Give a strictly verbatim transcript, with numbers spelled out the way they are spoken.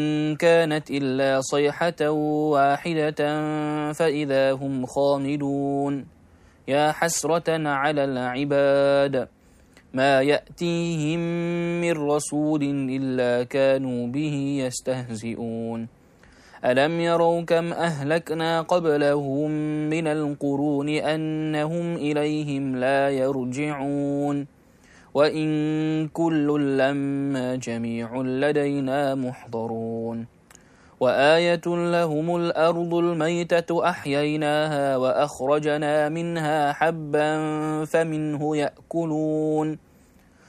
كانت إلا صيحة واحدة فإذا هم خامدون يا حسرة على العباد ما يأتيهم من رسول إلا كانوا به يستهزئون ألم يروا كم أهلكنا قبلهم من القرون أنهم إليهم لا يرجعون وإن كل لما جميع لدينا محضرون وآية لهم الأرض الميتة أحييناها وأخرجنا منها حبا فمنه يأكلون